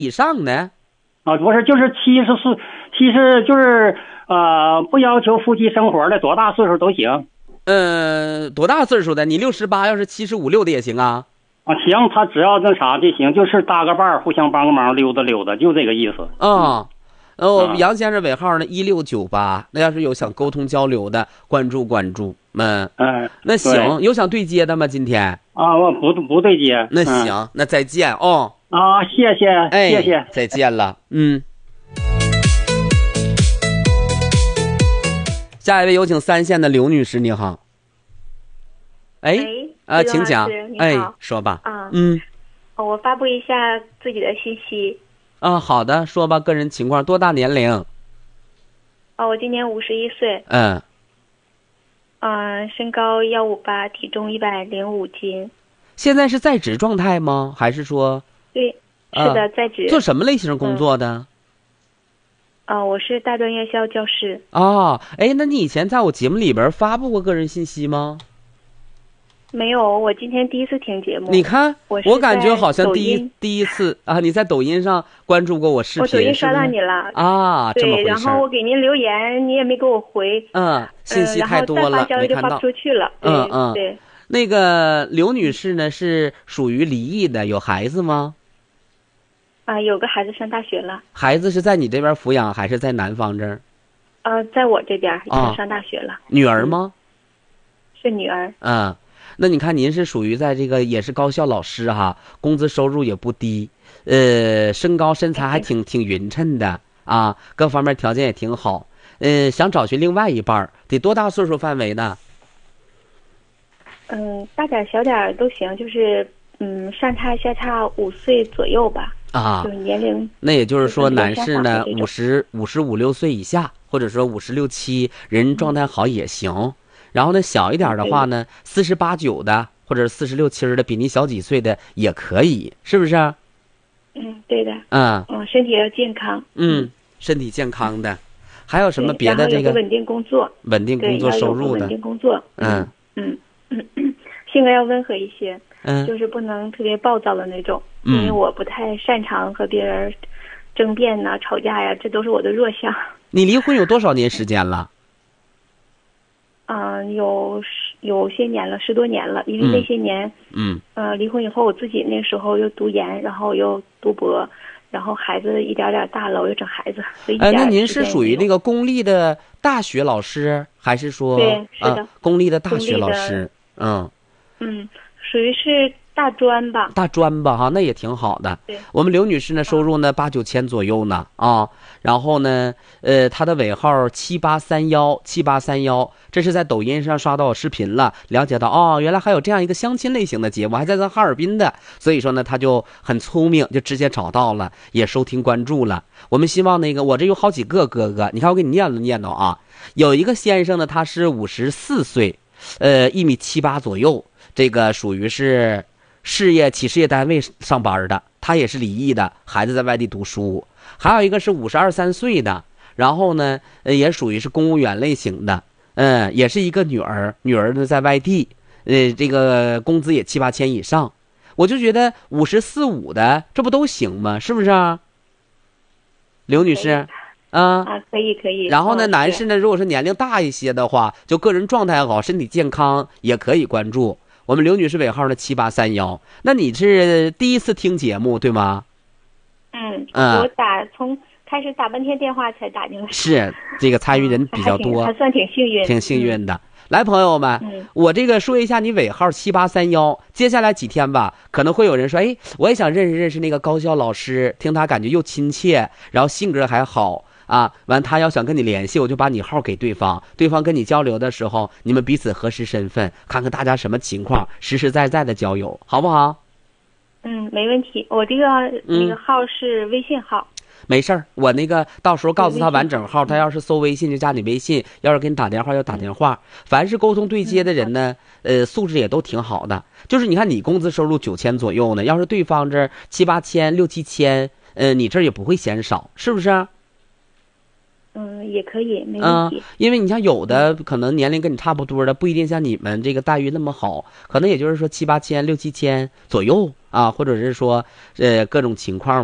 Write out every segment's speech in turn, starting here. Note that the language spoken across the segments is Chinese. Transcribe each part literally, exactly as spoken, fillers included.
以上呢？ 啊，不是，就是七十四，其实就是呃，不要求夫妻生活的，多大岁数都行。 呃，多大岁数的？你六十八，要是七十五六的也行啊。 啊，行，他只要那啥就行，就是搭个伴儿，互相帮个忙，溜达溜达，就这个意思。 啊、然后啊杨先生尾号呢一六九八，那要是有想沟通交流的，关注关注。嗯， 嗯、 那行， 对有想对接的吗？今天？ 啊，我不不对接。 那嗯行，那再见哦。 啊，谢谢， 哎， 谢谢， 再见了。嗯。下一位有请三线的刘女士，你好。哎， 喂啊， 刘老请讲师。你好。 哎，说吧。 啊， 嗯， 哦我发布一下自己的信息。 啊，好的，说吧，个人情况，多大年龄？ 哦，我今年五十一岁。 嗯， 嗯、身高幺五八，体重一百零五斤。 现在是在职状态吗？还是说对， 啊是的，在职。 做什么类型工作的？ 啊、我是大专院校教师。 啊，哎，那你以前在我节目里边发布过个人信息吗？ 没有，我今天第一次听节目。 你看， 我是我感觉好像在第一抖音第一次啊，你在抖音上关注过我视频， 我抖音刷是不是到你了。 啊，这么对， 回事然后我给您留言，你也没给我回。 嗯，信息太多了， 嗯、然后再发消没看到息就发不。出去了。对嗯嗯对。 那个刘女士呢，是属于离异的，有孩子吗？ 啊、有个孩子上大学了。 孩子是在你这边抚养，还是在男方这儿？ 呃，在我这边已啊经上大学了。 女儿吗？ 是女儿。 嗯，那你看您是属于在这个也是高校老师哈，工资收入也不低，呃，身高身材还挺挺匀称的啊，各方面条件也挺好。呃，想找寻另外一半儿，得多大岁数范围呢？ 嗯，大点儿小点儿都行，就是嗯，上差下差五岁左右吧。 啊就是年龄。 那也就是说，男士呢， 就是五十五十五六岁以下，或者说五十六七，人状态好也行。然后呢，小一点的话呢，四十八九的，或者四十六七的，比你小几岁的也可以，是不是？ 嗯，对的。 嗯嗯，身体要健康。 嗯，身体健康的，还有什么别的这个对然后有个稳定工作， 稳定工作对收入的要有个稳？定工作。 嗯嗯嗯嗯，性格要温和一些， 嗯就是不能特别暴躁的那种， 嗯因为我不太擅长和别人争辩呐、吵架呀，这都是我的弱项。 你离婚有多少年时间了？ 嗯，有十有些年了，十多年了，因为嗯那些年， 嗯呃，离婚以后，我自己那时候又读研，然后又读博，然后孩子一点点大了，我又整孩子，所以一哎， 点那您是时间也没有属于那个公立的大学老师，还是说对是的啊公立的大学公立的老师？嗯。 嗯，属于是大专吧。 大专吧哈，那也挺好的对。 我们刘女士呢，收入呢八九千左右呢啊，然后呢，呃，她的尾号七八三幺七八三幺，这是在抖音上刷到我视频了，了解到哦，原来还有这样一个相亲类型的节目，还在咱哈尔滨的，所以说呢，她就很聪明，就直接找到了，也收听关注了。我们希望那个我这有好几个哥哥，你看我给你念了念叨啊，有一个先生呢，他是五十四岁，呃，一米七八左右。这个属于是事业企事业单位上班的，他也是离异的，孩子在外地读书。还有一个是五十二三岁的，然后呢，呃，也属于是公务员类型的，嗯，也是一个女儿，女儿呢在外地，呃，这个工资也七八千以上。我就觉得五十四五的，这不都行吗？是不是啊，刘女士？啊啊，可以可以。 然后呢， 嗯男士呢，如果是年龄大一些的话，就个人状态好，身体健康也可以关注。我们刘女士尾号呢七八三幺，那你是第一次听节目对吗？ 嗯， 嗯我打从开始打半天电话才打进来。 是，这个参与人比较多， 还算挺幸运， 挺幸运的。来，朋友们， 嗯我这个说一下你尾号七八三幺。接下来几天吧，可能会有人说，哎，我也想认识认识那个高校老师，听他感觉又亲切，然后性格还好啊。完，他要想跟你联系，我就把你号给对方，对方跟你交流的时候，你们彼此核实身份，看看大家什么情况，实实在在的交友，好不好？ 嗯，没问题。我这个那个号是微信号。 没事儿，我那个到时候告诉他完整号，他要是搜微信就加你微信，要是给你打电话就打电话。凡是沟通对接的人呢，呃，素质也都挺好的。就是你看你工资收入九千左右呢，要是对方这七八千、六七千，呃，你这儿也不会嫌少，是不是？ 嗯，也可以，没问嗯题。， 因为你像有的可能年龄跟你差不多的，不一定像你们这个待遇那么好，可能也就是说七八千、六七千左右啊，或者是说呃各种情况吧。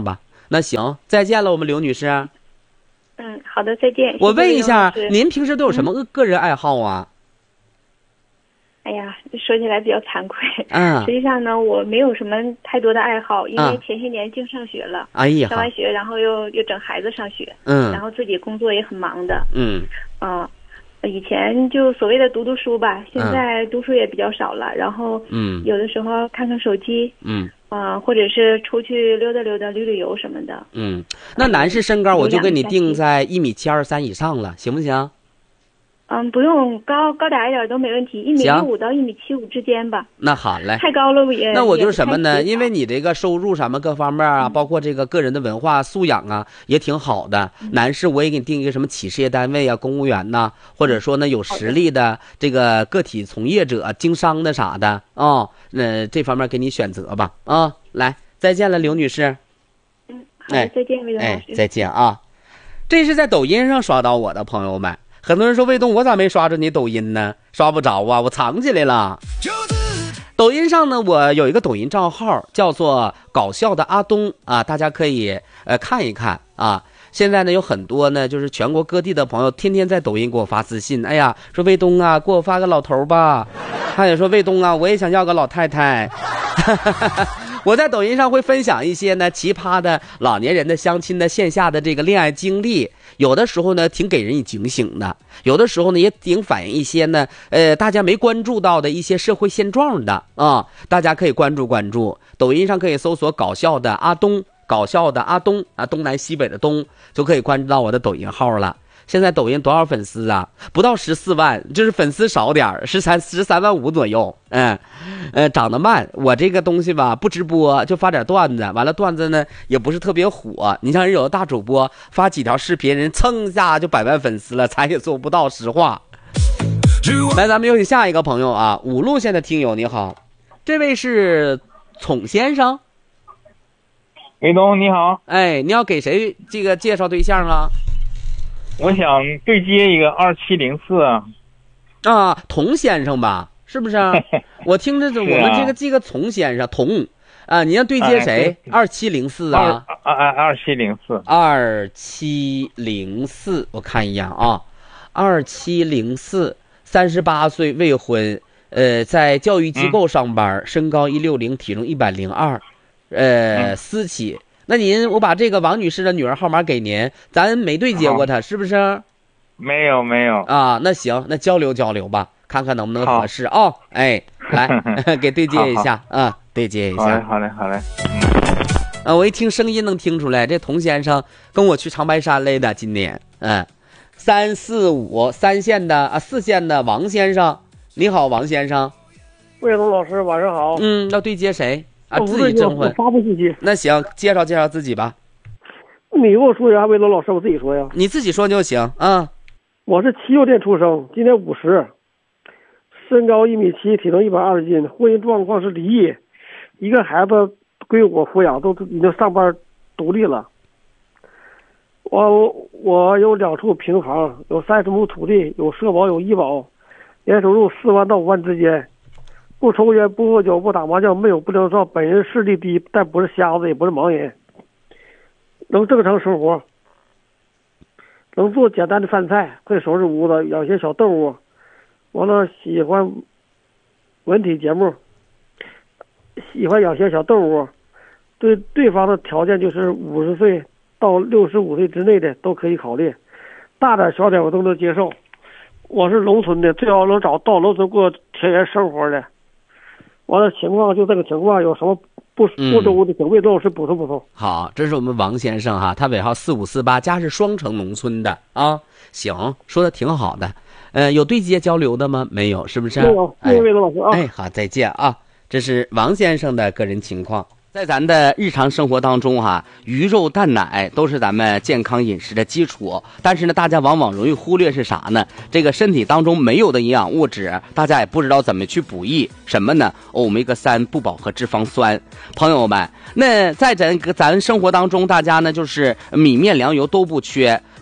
那行，再见了，我们刘女士。 嗯，好的，再见。 我问一下， 谢谢您平时都有什么个人爱好啊？ 哎呀，说起来比较惭愧。 嗯。 实际上呢，我没有什么太多的爱好，因为嗯前些年净上学了。 哎呀。 上完学，然后又又整孩子上学。 嗯。 然后自己工作也很忙的。 嗯。 啊、呃，以前就所谓的读读书吧，现在读书也比较少了。然后， 嗯， 有的时候看看手机。 嗯。 啊、呃，或者是出去溜达溜达、旅旅游什么的。 嗯，那男士身高我就给你定在一米七二三以上了，行不行？ 嗯，不用高高点一点都没问题，一米六五到一米七五之间吧。 那好嘞， 太高了也。 那我就是什么呢？因为你这个收入什么各方面啊，嗯、包括这个个人的文化素养啊，也挺好的。嗯、男士我也给你定一个什么企事业单位啊、公务员呐、啊，或者说呢有实力的这个个体从业者、经商的啥的啊，那、呃、这方面给你选择吧啊。来，再见了，刘女士。 嗯，好的，再见，魏东老师。 哎，再见啊！这是在抖音上刷到我的朋友们。很多人说魏东，我咋没刷着你抖音呢？刷不着啊，我藏起来了。抖音上呢，我有一个抖音账号叫做搞笑的阿东啊，大家可以呃看一看啊。现在呢有很多呢，就是全国各地的朋友天天在抖音给我发私信，哎呀，说魏东啊，给我发个老头吧。他也说魏东啊，我也想要个老太太。我在抖音上会分享一些呢奇葩的老年人的相亲的线下的这个恋爱经历，有的时候呢挺给人以警醒的，有的时候呢也挺反映一些呢呃大家没关注到的一些社会现状的啊，大家可以关注关注。抖音上可以搜索搞笑的阿东，搞笑的阿东啊，东南西北的东，就可以关注到我的抖音号了。现在抖音多少粉丝啊？不到十四万，就是粉丝少点十三十三万五左右。嗯，呃，长得慢。我这个东西吧，不直播就发点段子，完了段子呢也不是特别火。你像人有的大主播发几条视频，人蹭一下就百万粉丝了，咱也做不到。实话。来，咱们有请下一个朋友啊，五路线的听友你好，这位是宠先生。 魏东你好。 哎，你要给谁这个介绍对象啊？ 我想对接一个二七零四啊，童先生吧，是不是？我听着，我们这个这个童先生童啊，你要对接谁？二七零四啊， 二二二七零四， 二七零四，我看一眼啊，二七零四，三十八岁，未婚，呃，在教育机构上班，嗯、身高一六零，体重一百零二，呃，嗯、私企。那您，我把这个王女士的女儿号码给您，咱没对接过她，是不是？ 没有没有啊，那行，那交流交流吧，看看能不能合适啊、哦。哎，来给对接一下啊，对接一下。 好嘞好嘞好嘞。 啊，我一听声音能听出来，这童先生跟我去长白山来的，今年嗯，三四五三线的啊，四线的王先生，你好，王先生。 魏东老师晚上好。 嗯，要对接谁？啊，自己征婚。 发布信息。 那行，介绍介绍自己吧。 你给我说呀，魏东老师，我自己说呀。 你自己说就行啊。 我是七六年出生，今年五十，身高一米七，体重一百二十斤，婚姻状况是离异，一个孩子归我抚养，都已经上班独立了。我我有两处平房，有三十亩土地，有社保，有医保，年收入四万到五万之间。不抽烟，不喝酒，不打麻将，没有不良少，本人视力低，但不是瞎子，也不是盲人，能正常生活，能做简单的饭菜，会收拾屋子，养些小动物，完了喜欢文体节目，喜欢养些小动物，对对方的条件就是五十岁到六十五岁之内的都可以考虑，大点小点我都能接受。我是农村的，最好能找到农村过田园生活的。完了情况就这个情况，有什么不不周的，请魏东老师补充补充。 好，这是我们王先生哈，他尾号四五四八，家是双城农村的啊。行，说的挺好的。呃，有对接交流的吗？没有，是不是？ 没有，谢谢魏东老师啊。 哎，好，再见啊。这是王先生的个人情况。在咱的日常生活当中哈、啊，鱼肉蛋奶都是咱们健康饮食的基础，但是呢，大家往往容易忽略是啥呢？这个身体当中没有的营养物质，大家也不知道怎么去补益。什么呢？欧米伽三不饱和脂肪酸。朋友们，那在咱咱生活当中，大家呢就是米面粮油都不缺。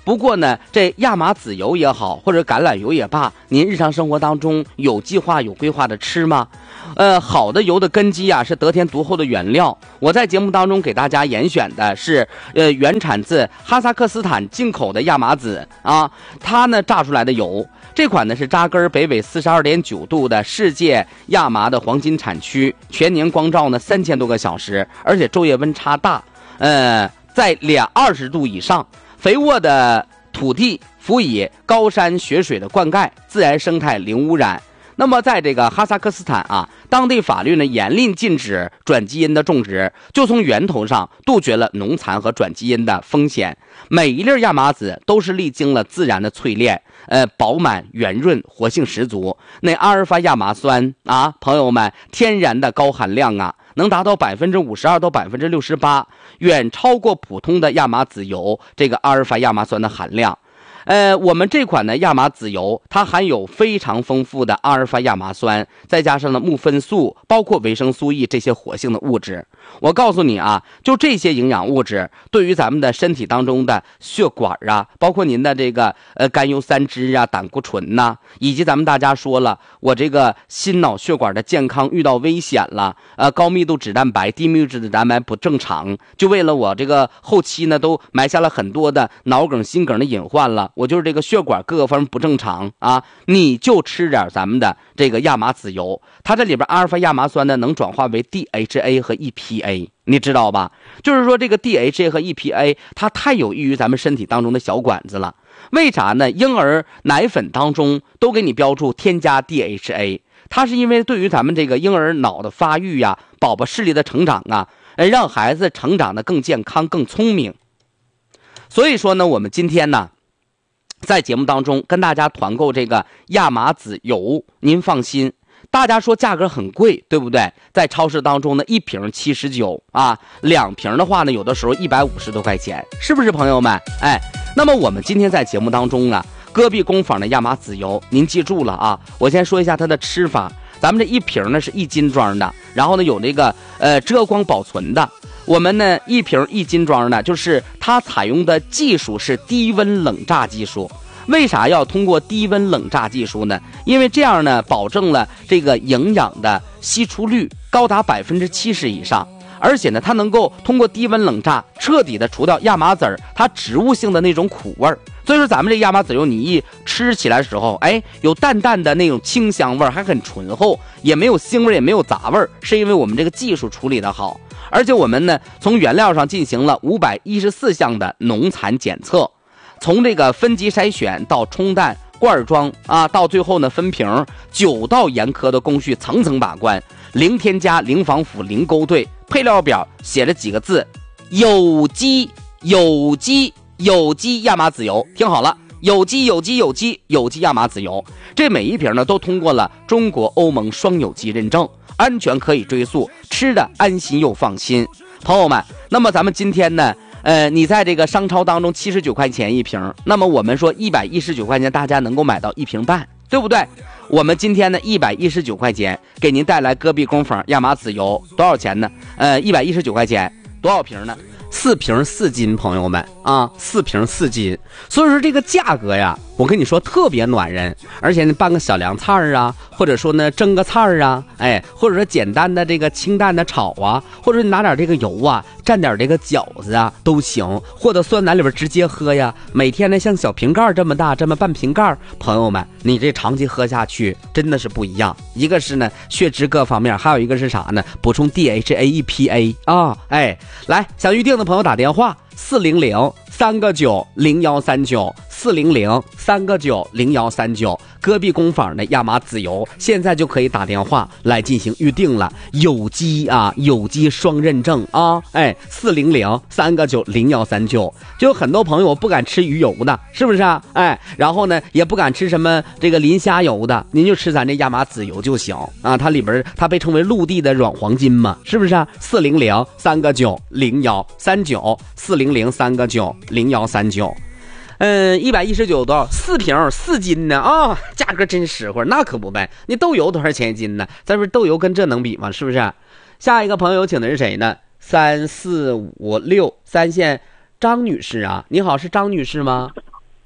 不过呢，这亚麻籽油也好，或者橄榄油也罢，您日常生活当中有计划、有规划的吃吗？呃，好的油的根基啊，是得天独厚的原料。我在节目当中给大家严选的是，呃，原产自哈萨克斯坦进口的亚麻籽啊，它呢榨出来的油。这款呢是扎根北纬四十二点九度的世界亚麻的黄金产区，全年光照呢三千多个小时，而且昼夜温差大，呃，在两二十度以上，肥沃的土地辅以高山雪水的灌溉，自然生态零污染。那么在这个哈萨克斯坦啊，当地法律呢严令禁止转基因的种植，就从源头上杜绝了农残和转基因的风险。每一粒亚麻籽都是历经了自然的淬炼，呃，饱满圆润，活性十足。那阿尔法亚麻酸啊，朋友们，天然的高含量啊，能达到百分之五十二到百分之六十八，远超过普通的亚麻籽油这个阿尔法亚麻酸的含量。呃，我们这款呢亚麻籽油，它含有非常丰富的阿尔法亚麻酸，再加上了木酚素，包括维生素 E 这些活性的物质。我告诉你啊，就这些营养物质，对于咱们的身体当中的血管啊，包括您的这个呃甘油三酯啊、胆固醇呐、啊，以及咱们大家说了，我这个心脑血管的健康遇到危险了，呃，高密度脂蛋白、低密度脂蛋白不正常，就为了我这个后期呢，都埋下了很多的脑梗、心梗的隐患了。我就是这个血管各个方面不正常啊，你就吃点咱们的这个亚麻籽油，它这里边阿尔法亚麻酸呢能转化为 D H A 和 E P A， 你知道吧？就是说这个 D H A 和 E P A 它太有益于咱们身体当中的小管子了。为啥呢？婴儿奶粉当中都给你标注添加 D H A， 它是因为对于咱们这个婴儿脑的发育呀、宝宝视力的成长啊，让孩子成长的更健康、更聪明。所以说呢，我们今天呢在节目当中跟大家团购这个亚麻籽油，您放心，大家说价格很贵，对不对？在超市当中呢，一瓶七十九啊，两瓶的话呢，有的时候一百五十多块钱，是不是朋友们？哎，那么我们今天在节目当中啊，戈壁工坊的亚麻籽油，您记住了啊，我先说一下它的吃法。咱们这一瓶呢是一斤装的，然后呢有那个呃遮光保存的。我们呢一瓶一斤装呢，就是它采用的技术是低温冷榨技术。为啥要通过低温冷榨技术呢？因为这样呢保证了这个营养的析出率高达百分之七十以上，而且呢它能够通过低温冷榨彻底的除掉亚麻籽儿它植物性的那种苦味儿。所以说咱们这亚麻籽油你一吃起来的时候，哎，有淡淡的那种清香味儿，还很醇厚，也没有腥味，也没有杂味儿，是因为我们这个技术处理的好。而且我们呢从原料上进行了五百一十四项的农残检测，从这个分级筛选到冲淡罐装啊，到最后呢分瓶，九道严苛的工序层层把关，零添加、零防腐、零勾兑。配料表写了几个字：有机有机有机亚麻籽油。听好了，有机有机有机有机亚麻籽油，这每一瓶呢都通过了中国欧盟双有机认证，安全可以追溯，吃的安心又放心。朋友们，那么咱们今天呢呃，你在这个商超当中七十九块钱一瓶，那么我们说一百一十九块钱大家能够买到一瓶半，对不对？我们今天呢一百一十九块钱给您带来戈壁工坊亚麻籽油，多少钱呢？呃一百一十九块钱，多少瓶呢？四瓶四斤，朋友们啊，四瓶四斤。所以说这个价格呀，我跟你说特别暖人，而且呢拌个小凉菜啊，或者说呢蒸个菜啊，哎，或者说简单的这个清淡的炒啊，或者拿点这个油啊蘸点这个饺子啊都行，或者酸奶里边直接喝呀。每天呢像小瓶盖这么大，这么半瓶盖，朋友们你这长期喝下去真的是不一样。一个是呢血脂各方面，还有一个是啥呢？补充 D H A E P A 啊，哎，来想预定的朋友打电话四零零三个九零幺三九四零零三个九零幺三九，戈壁工坊的亚麻籽油现在就可以打电话来进行预定了，有机啊，有机双认证啊，哎，四零零三个九零幺三九。就有很多朋友不敢吃鱼油的，是不是啊？哎，然后呢也不敢吃什么这个磷虾油的，您就吃咱这亚麻籽油就行啊，它里边它被称为陆地的软黄金嘛，是不是啊？四零零三个九零幺三九四零零三个九零幺三九。嗯，一百一十九多少？四瓶四斤呢啊，价格真实惠，那可不呗。你豆油多少钱一斤呢？咱说豆油跟这能比吗？是不是？下一个朋友请的是谁呢？三四五六三线张女士啊，你好，是张女士吗？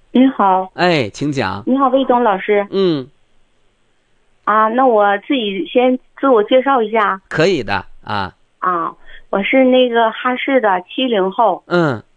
您好。 哎，请讲。 你好，魏东老师。 嗯。 啊，那我自己先自我介绍一下。 可以的啊。 啊，我是那个哈市的七零后。 嗯。